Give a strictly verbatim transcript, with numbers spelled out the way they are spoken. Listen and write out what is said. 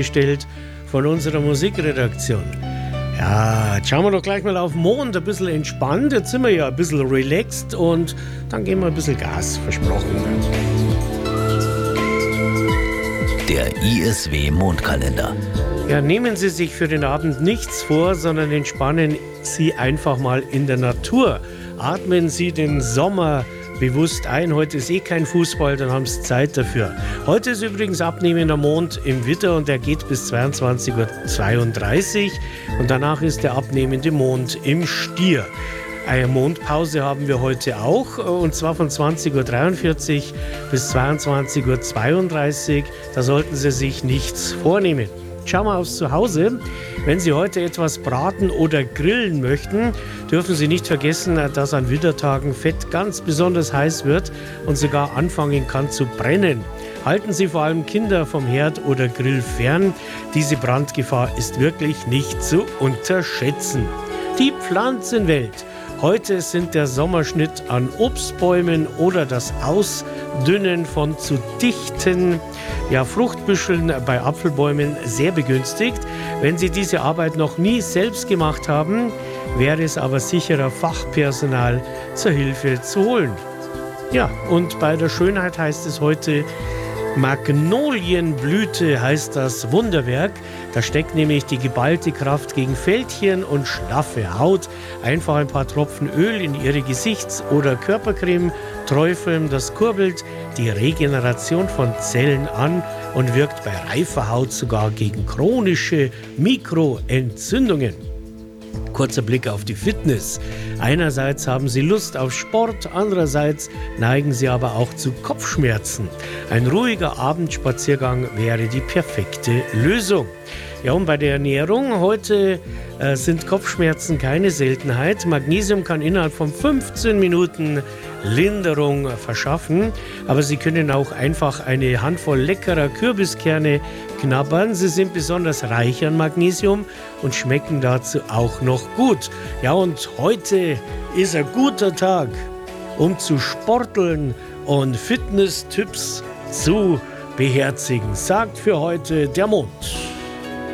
gestellt von unserer Musikredaktion. Ja, jetzt schauen wir doch gleich mal auf den Mond, ein bisschen entspannt. Jetzt sind wir ja ein bisschen relaxed und dann geben wir ein bisschen Gas, versprochen. Der I S W-Mondkalender. Ja, nehmen Sie sich für den Abend nichts vor, sondern entspannen Sie einfach mal in der Natur. Atmen Sie den Sommer bewusst ein. Heute ist eh kein Fußball, dann haben Sie Zeit dafür. Heute ist übrigens abnehmender Mond im Widder und der geht bis zweiundzwanzig Uhr zweiunddreißig und danach ist der abnehmende Mond im Stier. Eine Mondpause haben wir heute auch und zwar von zwanzig Uhr dreiundvierzig bis zweiundzwanzig Uhr zweiunddreißig. Da sollten Sie sich nichts vornehmen. Schauen wir aufs Zuhause. Wenn Sie heute etwas braten oder grillen möchten, dürfen Sie nicht vergessen, dass an Widdertagen Fett ganz besonders heiß wird und sogar anfangen kann zu brennen. Halten Sie vor allem Kinder vom Herd oder Grill fern. Diese Brandgefahr ist wirklich nicht zu unterschätzen. Die Pflanzenwelt. Heute sind der Sommerschnitt an Obstbäumen oder das Ausdünnen von zu dichten ja, Fruchtbüscheln bei Apfelbäumen sehr begünstigt. Wenn Sie diese Arbeit noch nie selbst gemacht haben, wäre es aber sicherer, Fachpersonal zur Hilfe zu holen. Ja, und bei der Schönheit heißt es heute, Magnolienblüte heißt das Wunderwerk. Da steckt nämlich die geballte Kraft gegen Fältchen und schlaffe Haut. Einfach ein paar Tropfen Öl in Ihre Gesichts- oder Körpercreme träufeln. Das kurbelt die Regeneration von Zellen an und wirkt bei reifer Haut sogar gegen chronische Mikroentzündungen. Kurzer Blick auf die Fitness. Einerseits haben Sie Lust auf Sport, andererseits neigen Sie aber auch zu Kopfschmerzen. Ein ruhiger Abendspaziergang wäre die perfekte Lösung. Ja, und bei der Ernährung, heute äh, sind Kopfschmerzen keine Seltenheit. Magnesium kann innerhalb von fünfzehn Minuten Linderung verschaffen, aber Sie können auch einfach eine Handvoll leckerer Kürbiskerne knabbern. Sie sind besonders reich an Magnesium und schmecken dazu auch noch gut. Ja, und heute ist ein guter Tag, um zu sporteln und Fitness-Tipps zu beherzigen, sagt für heute der Mond.